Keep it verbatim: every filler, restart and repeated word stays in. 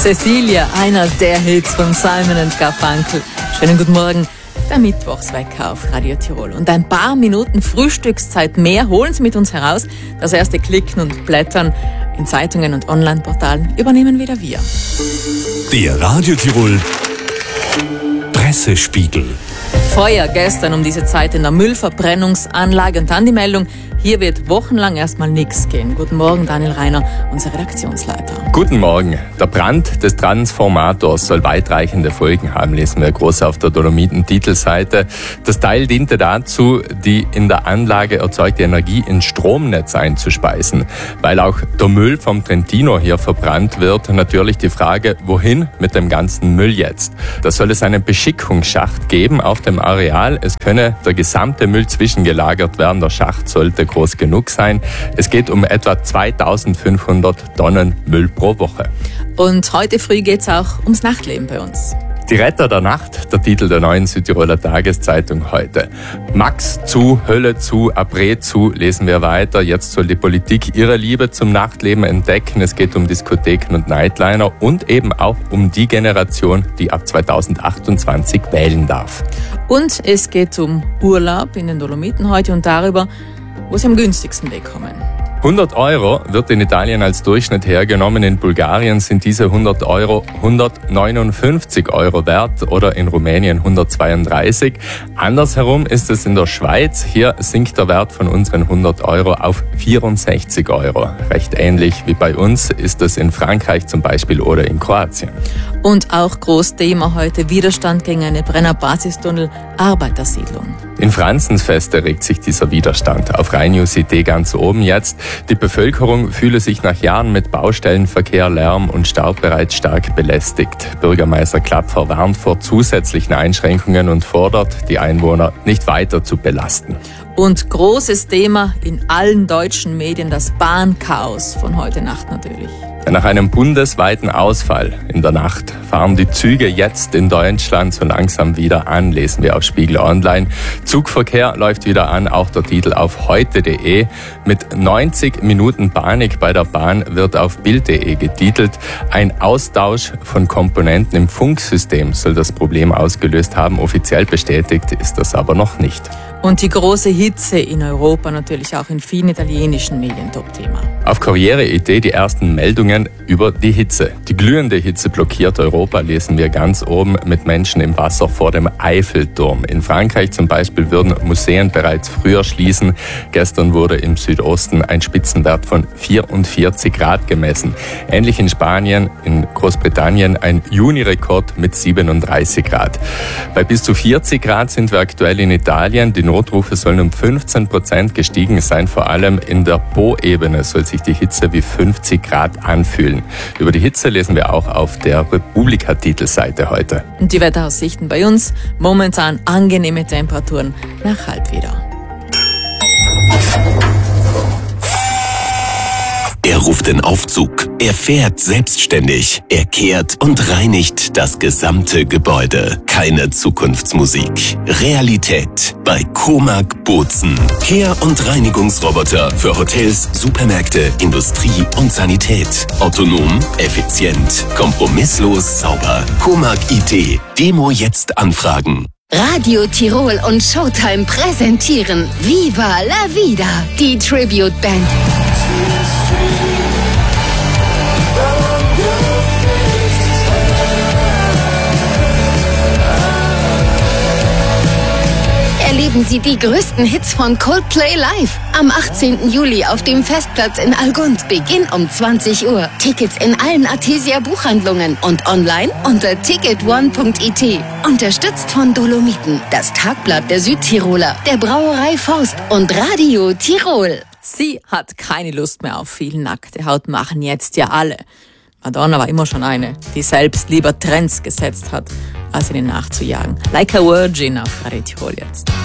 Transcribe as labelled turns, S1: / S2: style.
S1: Cecilia, einer der Hits von Simon and Garfunkel. Schönen guten Morgen. Der Mittwochswecker auf Radio Tirol. Und ein paar Minuten Frühstückszeit mehr holen Sie mit uns heraus. Das erste Klicken und Blättern in Zeitungen und Online-Portalen übernehmen wieder wir.
S2: Der Radio Tirol Pressespiegel.
S1: Feuer gestern um diese Zeit in der Müllverbrennungsanlage und dann die Meldung, hier wird wochenlang erstmal nichts gehen. Guten Morgen, Daniel Reiner, unser Redaktionsleiter.
S3: Guten Morgen. Der Brand des Transformators soll weitreichende Folgen haben, lesen wir groß auf der Dolomiten-Titelseite. Das Teil diente dazu, die in der Anlage erzeugte Energie ins Stromnetz einzuspeisen. Weil auch der Müll vom Trentino hier verbrannt wird, natürlich die Frage, wohin mit dem ganzen Müll jetzt? Da soll es einen Beschickungsschacht geben auf dem Areal. Es könne der gesamte Müll zwischengelagert werden. Der Schacht sollte groß genug sein. Es geht um etwa zweitausendfünfhundert Tonnen Müll pro Woche.
S1: Und heute früh geht es auch ums Nachtleben bei uns.
S3: Die Retter der Nacht, der Titel der neuen Südtiroler Tageszeitung heute. Max zu, Hölle zu, Après zu, lesen wir weiter. Jetzt soll die Politik ihre Liebe zum Nachtleben entdecken. Es geht um Diskotheken und Nightliner und eben auch um die Generation, die ab zweitausendachtundzwanzig wählen darf.
S1: Und es geht um Urlaub in den Dolomiten heute und darüber, wo sie am günstigsten wegkommen.
S3: hundert Euro wird in Italien als Durchschnitt hergenommen. In Bulgarien sind diese hundert Euro hundertneunundfünfzig Euro wert oder in Rumänien hundertzweiunddreißig. Andersherum ist es in der Schweiz. Hier sinkt der Wert von unseren hundert Euro auf vierundsechzig Euro. Recht ähnlich wie bei uns ist es in Frankreich zum Beispiel oder in Kroatien.
S1: Und auch Großthema heute, Widerstand gegen eine Brenner-Basistunnel, Arbeitersiedlung.
S3: In Franzensfeste regt sich dieser Widerstand. Auf Rhein-News-Idee ganz oben jetzt. Die Bevölkerung fühle sich nach Jahren mit Baustellenverkehr, Lärm und Staub bereits stark belästigt. Bürgermeister Klapfer warnt vor zusätzlichen Einschränkungen und fordert, die Einwohner nicht weiter zu belasten.
S1: Und großes Thema in allen deutschen Medien, das Bahnchaos von heute Nacht natürlich.
S3: Nach einem bundesweiten Ausfall in der Nacht fahren die Züge jetzt in Deutschland so langsam wieder an, lesen wir auf Spiegel Online. Zugverkehr läuft wieder an, auch der Titel auf heute punkt de. Mit neunzig Minuten Panik bei der Bahn wird auf bild punkt de getitelt. Ein Austausch von Komponenten im Funksystem soll das Problem ausgelöst haben. Offiziell bestätigt ist das aber noch nicht.
S1: Und die große Hitze in Europa, natürlich auch in vielen italienischen Medien Top-Thema.
S3: Auf Karriere-Idee die ersten Meldungen über die Hitze. Die glühende Hitze blockiert Europa, lesen wir ganz oben, mit Menschen im Wasser vor dem Eiffelturm. In Frankreich zum Beispiel würden Museen bereits früher schließen. Gestern wurde im Südosten ein Spitzenwert von vierundvierzig Grad gemessen. Ähnlich in Spanien, in Großbritannien ein Juni-Rekord mit siebenunddreißig Grad. Bei bis zu vierzig Grad sind wir aktuell in Italien. Die Notrufe sollen um fünfzehn Prozent gestiegen sein. Vor allem in der Po-Ebene soll sich die Hitze wie fünfzig Grad anfühlen. Über die Hitze lesen wir auch auf der Republika-Titelseite heute.
S1: Und die Wetteraussichten bei uns. Momentan angenehme Temperaturen. Nach halb wieder.
S2: Er ruft den Aufzug. Er fährt selbstständig. Er kehrt und reinigt das gesamte Gebäude. Keine Zukunftsmusik. Realität bei Comag Bozen. Kehr- und Reinigungsroboter für Hotels, Supermärkte, Industrie und Sanität. Autonom, effizient, kompromisslos, sauber. Comag I T. Demo jetzt anfragen.
S4: Radio Tirol und Showtime präsentieren Viva la Vida, die Tribute Band. Erleben Sie die größten Hits von Coldplay live. Am achtzehnten Juli auf dem Festplatz in Algund. Beginn um zwanzig Uhr. Tickets in allen Artesia Buchhandlungen und online unter ticket one punkt it. Unterstützt von Dolomiten, das Tagblatt der Südtiroler, der Brauerei Faust und Radio Tirol.
S1: Sie hat keine Lust mehr auf viel nackte Haut, machen jetzt ja alle. Madonna war immer schon eine, die selbst lieber Trends gesetzt hat, als ihnen nachzujagen. Like a Virgin auf Radio Tirol jetzt.